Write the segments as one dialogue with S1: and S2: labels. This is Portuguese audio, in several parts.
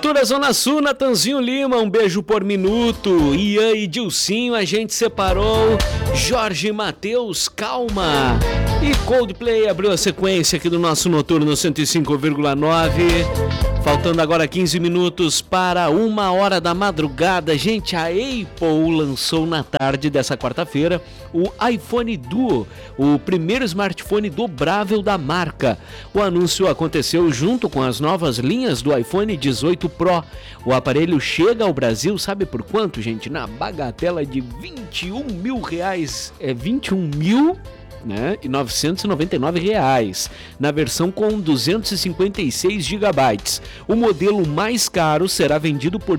S1: Cultura Zona Sul, Natanzinho Lima, um beijo por minuto. Ian e Dilcinho, a gente separou. Jorge Mateus, calma. E Coldplay abriu a sequência aqui do nosso Noturno 105,9. Faltando agora 15 minutos para 1h da madrugada. Gente, a Apple lançou na tarde dessa quarta-feira o iPhone Duo, o primeiro smartphone dobrável da marca. O anúncio aconteceu junto com as novas linhas do iPhone 18 Pro. O aparelho chega ao Brasil, sabe por quanto, gente? Na bagatela de R$21 mil. É 21 mil... né? E R$999, na versão com 256 GB. O modelo mais caro será vendido por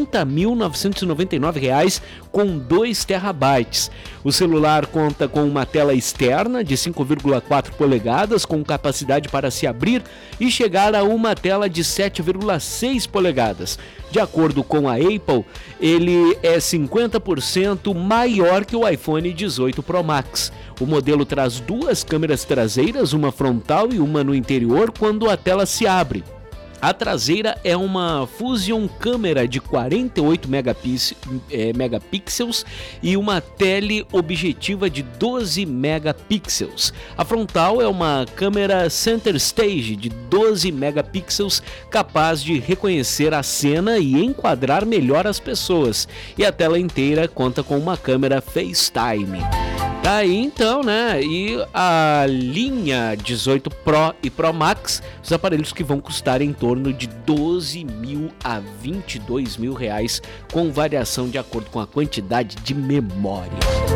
S1: R$30.999 com 2 TB. O celular conta com uma tela externa de 5,4 polegadas com capacidade para se abrir e chegar a uma tela de 7,6 polegadas. De acordo com a Apple, ele é 50% maior que o iPhone 18 Pro Max. O modelo traz duas câmeras traseiras, uma frontal e uma no interior, quando a tela se abre. A traseira é uma Fusion câmera de 48 megapixels e uma teleobjetiva de 12 megapixels. A frontal é uma câmera Center Stage de 12 megapixels, capaz de reconhecer a cena e enquadrar melhor as pessoas. E a tela inteira conta com uma câmera FaceTime. Tá aí então, né? E a linha 18 Pro e Pro Max, os aparelhos que vão custar em torno de R$12 mil a R$22 mil, com variação de acordo com a quantidade de memória.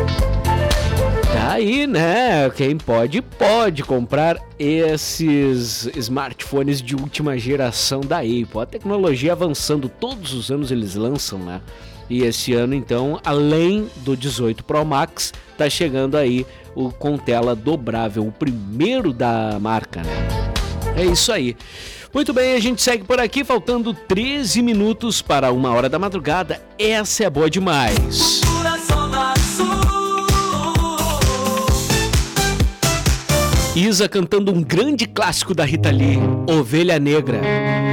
S1: Tá aí, né? Quem pode comprar esses smartphones de última geração da Apple. A tecnologia avançando, todos os anos eles lançam, né? E esse ano, então, além do 18 Pro Max, tá chegando aí o com tela dobrável, o primeiro da marca, né? É isso aí. Muito bem, a gente segue por aqui, faltando 13 minutos para 1h da madrugada. Essa é boa demais. Isa cantando um grande clássico da Rita Lee, Ovelha Negra.